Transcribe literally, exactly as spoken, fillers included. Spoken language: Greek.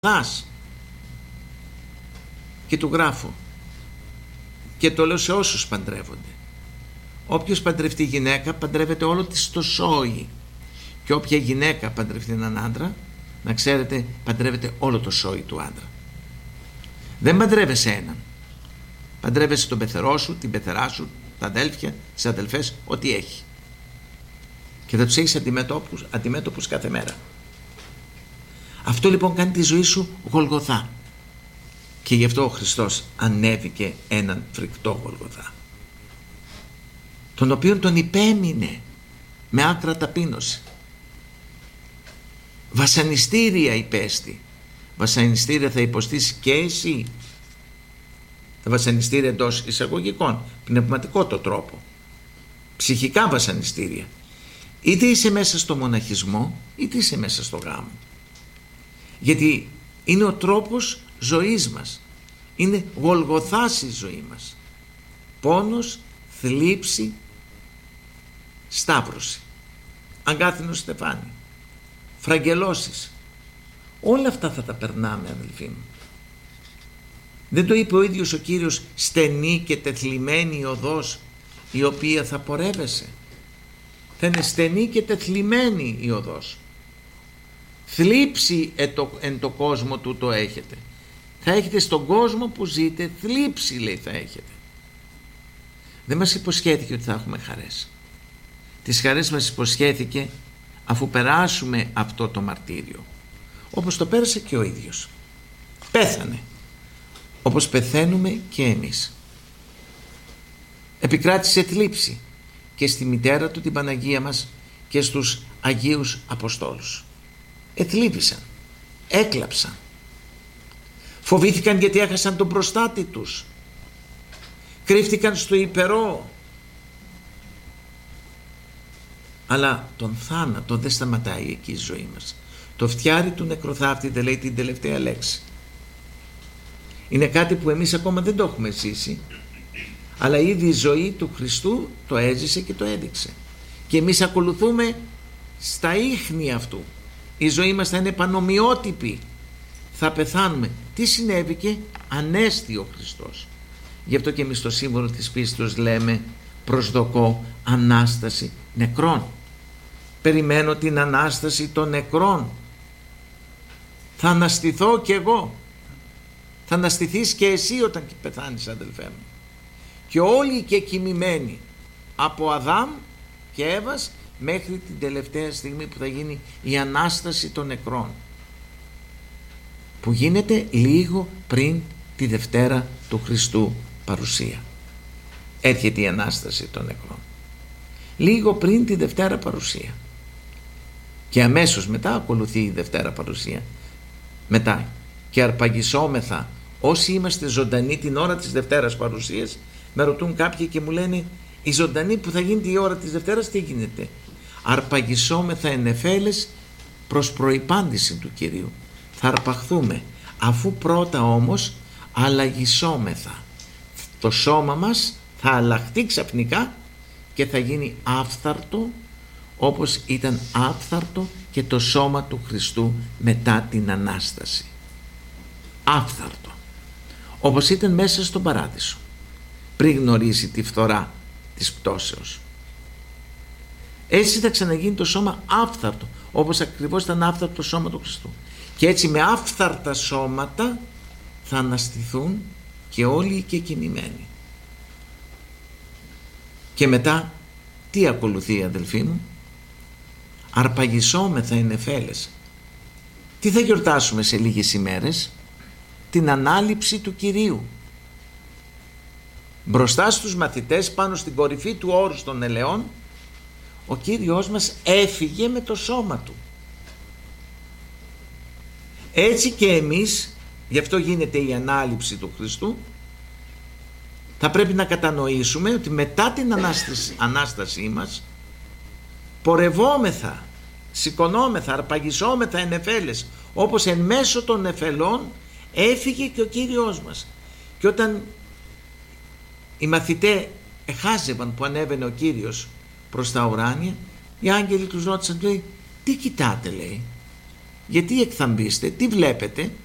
Θας. Και του γράφω, και το λέω σε όσους παντρεύονται, όποιος παντρευτεί γυναίκα παντρεύεται όλο της το σόι, και όποια γυναίκα παντρευτεί έναν άντρα, να ξέρετε, παντρεύεται όλο το σόι του άντρα. Δεν παντρεύεσαι έναν, παντρεύεσαι τον πεθερό σου, την πεθερά σου, τα αδέλφια, τις αδελφές, ό,τι έχει, και θα τους έχεις αντιμέτωπους, αντιμέτωπους κάθε μέρα. Αυτό λοιπόν κάνει τη ζωή σου Γολγοθά, και γι' αυτό ο Χριστός ανέβηκε έναν φρικτό Γολγοθά, τον οποίον τον υπέμεινε με άκρα ταπείνωση. Βασανιστήρια υπέστη. Βασανιστήρια θα υποστείς και εσύ. Τα βασανιστήρια εντός εισαγωγικών, πνευματικό το τρόπο, ψυχικά βασανιστήρια. Είτε είσαι μέσα στο μοναχισμό, είτε είσαι μέσα στο γάμο, γιατί είναι ο τρόπος ζωής μας, είναι Γολγοθάς η ζωή μας. Πόνος, θλίψη, σταύρωση, αγκάθινο στεφάνι, φραγγελώσεις, όλα αυτά θα τα περνάμε, αδελφοί μου. Δεν το είπε ο ίδιος ο Κύριος, στενή και τεθλιμμένη η οδός η οποία θα πορεύεσαι? Θα είναι στενή και τεθλιμμένη η οδός. Θλίψη εν το κόσμο του το έχετε. Θα έχετε στον κόσμο που ζείτε θλίψη, λέει, θα έχετε. Δεν μας υποσχέθηκε ότι θα έχουμε χαρές. Τις χαρές μας υποσχέθηκε αφού περάσουμε αυτό το μαρτύριο, όπως το πέρασε και ο ίδιος. Πέθανε όπως πεθαίνουμε και εμείς. Επικράτησε θλίψη και στη μητέρα του την Παναγία μας και στους Αγίους Αποστόλους. Εθλίβησαν, έκλαψαν, φοβήθηκαν γιατί έχασαν τον προστάτη τους, κρύφτηκαν στο υπερό, αλλά τον θάνατο δεν σταματάει εκεί η ζωή μας. Το φτιάρι του νεκροθάφτη δεν λέει την τελευταία λέξη. Είναι κάτι που εμείς ακόμα δεν το έχουμε ζήσει, αλλά ήδη η ζωή του Χριστού το έζησε και το έδειξε, και εμείς ακολουθούμε στα ίχνη αυτού. Η ζωή μας θα είναι πανομοιότυπη. Θα πεθάνουμε. Τι συνέβηκε? Ανέστη ο Χριστός. Γι' αυτό και εμείς στο σύμβολο της πίστης λέμε προσδοκώ Ανάσταση νεκρών. Περιμένω την Ανάσταση των νεκρών. Θα αναστηθώ κι εγώ. Θα αναστηθείς και εσύ όταν πεθάνεις, αδελφέ μου. Και όλοι και κοιμημένοι από Αδάμ και Εύας μέχρι την τελευταία στιγμή που θα γίνει η Ανάσταση των νεκρών, που γίνεται λίγο πριν τη Δευτέρα του Χριστού παρουσία. Έρχεται η Ανάσταση των νεκρών λίγο πριν τη Δευτέρα παρουσία, και αμέσως μετά ακολουθεί η Δευτέρα παρουσία. Μετά και αρπαγισόμεθα όσοι είμαστε ζωντανοί την ώρα της Δευτέρας παρουσίας. Με ρωτούν κάποιοι και μου λένε, η ζωντανή που θα γίνει η ώρα της Δευτέρας τι γίνεται? Αρπαγισόμεθα εν νεφέλες προς προϋπάντηση του Κυρίου. Θα αρπαχθούμε, αφού πρώτα όμως αλλαγισόμεθα. Το σώμα μας θα αλλάχτεί ξαφνικά και θα γίνει άφθαρτο, όπως ήταν άφθαρτο και το σώμα του Χριστού μετά την Ανάσταση. Άφθαρτο, όπως ήταν μέσα στον Παράδεισο πριν γνωρίσει τη φθορά της πτώσεως. Έτσι θα ξαναγίνει το σώμα άφθαρτο, όπως ακριβώς ήταν άφθαρτο το σώμα του Χριστού. Και έτσι με άφθαρτα σώματα θα αναστηθούν και όλοι οι κεκοιμημένοι. Και μετά τι ακολουθεί, αδελφοί μου? Αρπαγισόμεθα εν νεφέλες. Τι θα γιορτάσουμε σε λίγες ημέρες? Την ανάληψη του Κυρίου. Μπροστά στους μαθητές, πάνω στην κορυφή του όρους των ελαιών, ο Κύριος μας έφυγε με το σώμα του. Έτσι και εμείς, γι' αυτό γίνεται η ανάληψη του Χριστού, θα πρέπει να κατανοήσουμε ότι μετά την Ανάσταση, Ανάστασή μας πορευόμεθα, σηκωνόμεθα, αρπαγισόμεθα εν νεφέλες, όπως εν μέσω των νεφελών έφυγε και ο Κύριος μας. Και όταν οι μαθητές εχάζευαν που ανέβαινε ο Κύριος προς τα ουράνια, οι άγγελοι τους ρώτησαν, λέει, τι κοιτάτε, λέει, γιατί εκθαμπείστε, τι βλέπετε?